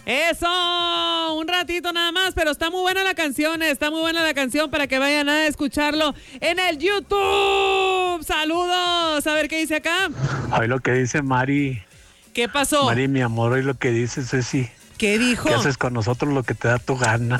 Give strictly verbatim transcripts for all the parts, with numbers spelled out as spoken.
Eso, un ratito nada más, pero está muy buena la canción, está muy buena la canción para que vayan a escucharlo en el YouTube. Saludos, a ver qué dice acá. Hoy lo que dice Mari. ¿Qué pasó? Mari, mi amor, hoy lo que dice Ceci. ¿Qué dijo? Que haces con nosotros lo que te da tu gana.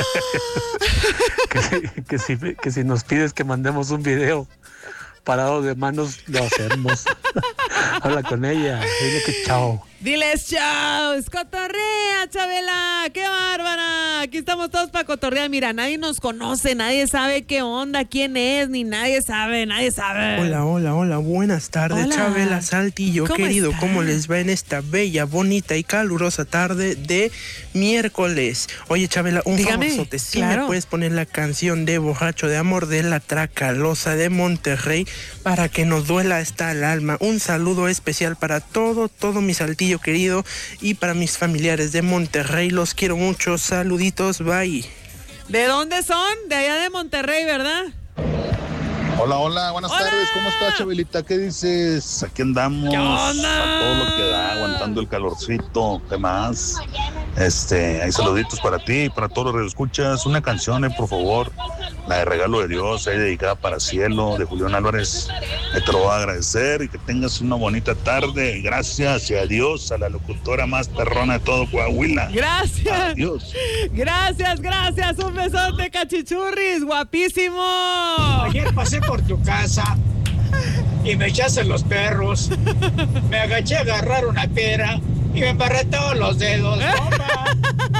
que, si, que, si, que si nos pides que mandemos un video parado de manos, lo hacemos. Habla con ella, dile que chao. Diles chao, cotorrea, Chabela, qué bárbara. Aquí estamos todos para cotorrear. Mira, nadie nos conoce, nadie sabe qué onda, quién es, ni nadie sabe, nadie sabe. Hola, hola, hola, buenas tardes, Hola. Chabela, Saltillo, ¿Cómo querido, estás? ¿cómo les va en esta bella, bonita y calurosa tarde de miércoles? Oye, Chabela, un Dígame, favorzote, ¿sí claro. me puedes poner la canción de Borracho de Amor de la Tracalosa de Monterrey para que nos duela hasta el alma? Un saludo especial para todo, todo mi Saltillo querido y para mis familiares de Monterrey, los quiero mucho, saluditos, bye. ¿De dónde son? De allá de Monterrey, ¿verdad? Hola, hola, buenas Hola. tardes, ¿cómo estás, Chabelita? ¿Qué dices? Aquí andamos, ¿Qué onda? a todo lo que da, aguantando el calorcito, ¿qué más? Este, hay saluditos para ti y para todos los que escuchas. Una canción, eh, por favor, la de Regalo de Dios, ahí dedicada para Cielo, de Julián Álvarez. Te lo voy a agradecer y que tengas una bonita tarde. Gracias y adiós a la locutora más perrona de todo Coahuila. Gracias. Adiós. Gracias, gracias. Un besote, cachichurris. Guapísimo. Ayer pasé por tu casa y me echaste los perros. Me agaché a agarrar una piedra y me embarré todos los dedos. ¡Bomba!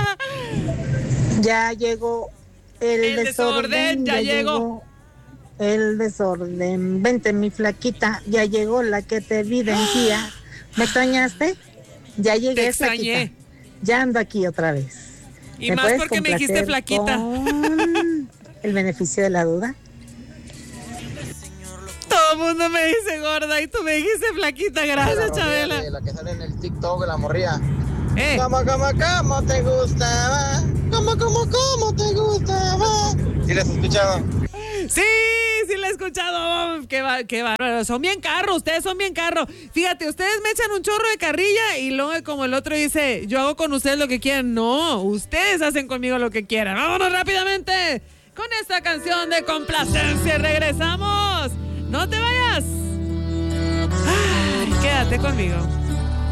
Ya llegó el, El desorden, desorden, ya llegó. el desorden. Vente, mi flaquita, ya llegó la que te evidencia. ¿Me extrañaste? Ya llegué, Te extrañé. flaquita. Ya ando aquí otra vez. Y ¿Me más puedes porque me dijiste complacer flaquita. con el beneficio de la duda? Todo el mundo me dice gorda y tú me dijiste flaquita. Gracias, Chabela. La que sale en el TikTok, la morría. Eh, ¿Cómo, cómo, cómo te gustaba? ¿Cómo, cómo, cómo te gustaba? ¿Sí la has escuchado? sí, sí la he escuchado. Qué, ba- qué bárbaro. Son bien carros, ustedes son bien carros. Fíjate, ustedes me echan un chorro de carrilla y luego como el otro dice, yo hago con ustedes lo que quieran. No, ustedes hacen conmigo lo que quieran. Vámonos rápidamente con esta canción de complacencia. Regresamos. No te vayas. Ay, quédate conmigo.